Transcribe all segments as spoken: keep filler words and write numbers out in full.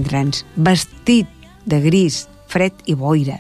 prendre'ns, vestit de gris, fred i boira.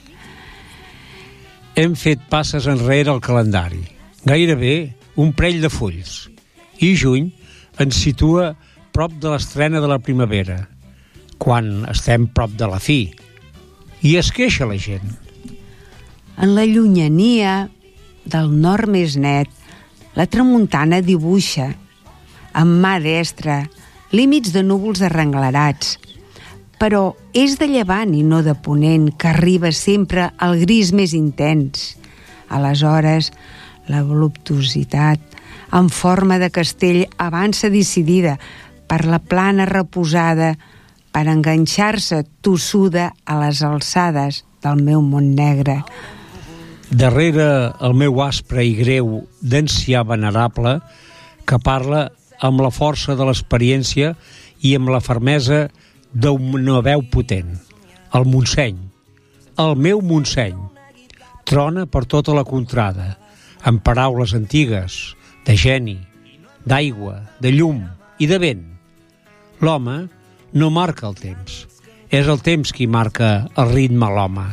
Hem fet passes enrere al calendari, gairebé un parell de fulls, i juny ens situa prop de l'estrena de la primavera, quan estem prop de la fi. I es queixa la gent. En la llunyania del nord més net, la tramuntana dibuixa, amb mà destra, límits de núvols arrenglerats, però és de llevant i no de ponent que arriba sempre al gris més intens. Aleshores, la voluptuositat, en forma de castell, avança decidida per la plana reposada per enganxar-se tossuda a les alçades del meu món negre. Darrere el meu aspre i greu d'ancià venerable que parla amb la força de l'experiència i amb la fermesa d'una veu potent. El Montseny, el meu Montseny, trona per tota la contrada, amb paraules antigues, de geni, d'aigua, de llum i de vent. L'home no marca el temps, és el temps qui marca el ritme a l'home.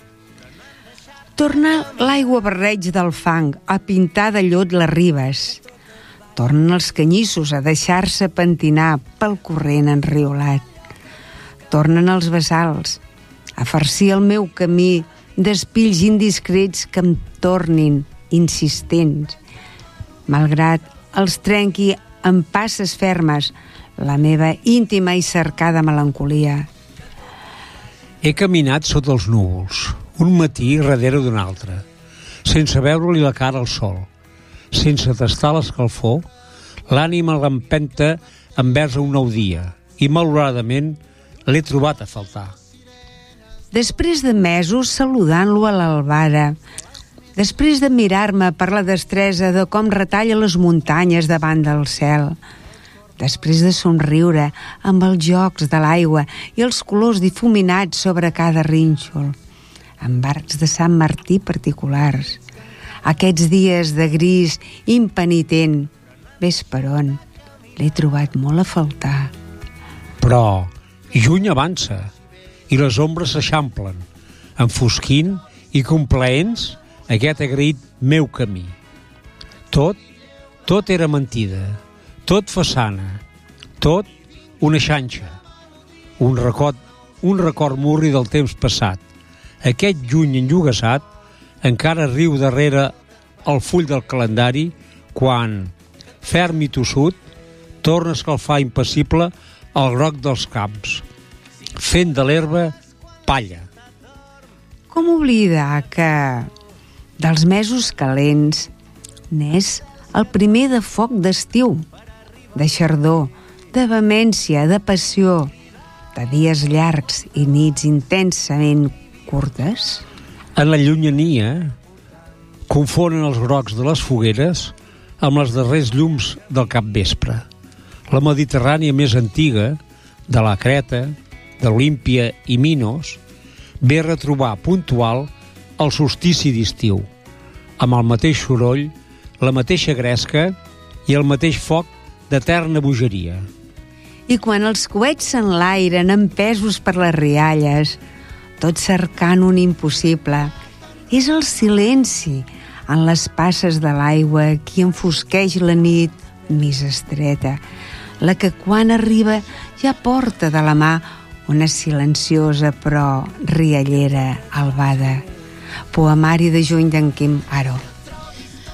Torna l'aigua barreig del fang a pintar de llot les ribes. Tornen els canyissos a deixar-se pentinar pel corrent enriolat. Tornen els bassals a farcir el meu camí d'espills indiscrets que em tornin insistents, malgrat els trenqui amb passes fermes la meva íntima i cercada melancolia. He caminat sota els núvols, un matí darrere d'un altre, sense veure-li la cara al sol, sense tastar l'escalfor, l'ànima l'empenta envers un nou dia i, malauradament, l'he trobat a faltar. Després de mesos saludant-lo a l'albada, després de mirar-me per la destresa de com retalla les muntanyes davant del cel, després de somriure amb els jocs de l'aigua i els colors difuminats sobre cada rínxol, amb arcs de Sant Martí particulars, aquests dies de gris impenitent, ves per on, l'he trobat molt a faltar. Però juny avança i les ombres s'eixamplen, enfosquint i complaents aquest agraït meu camí. Tot, tot era mentida, tot façana, tot una xanxa, un record, un record murri del temps passat. Aquest juny enllugassat encara riu darrere el full del calendari quan, ferm i tossut, torna a escalfar impassible el groc dels camps, fent de l'herba palla. Com oblidar que dels mesos calents n'és el primer de foc d'estiu, de xardor, de vehemència, de passió, de dies llargs i nits intensament curtes? En la llunyania confonen els grocs de les fogueres amb els darrers llums del capvespre. La Mediterrània més antiga, de la Creta, d'Olímpia i Minos, ve a retrobar puntual el solstici d'estiu, amb el mateix soroll, la mateixa gresca i el mateix foc d'eterna bogeria. I quan els coets s'enlairen empesos per les rialles, tot cercant un impossible, és el silenci en les passes de l'aigua qui enfosqueix la nit més estreta, la que quan arriba ja porta de la mà una silenciosa però riallera albada. Poemari de juny d'en Quim Haro.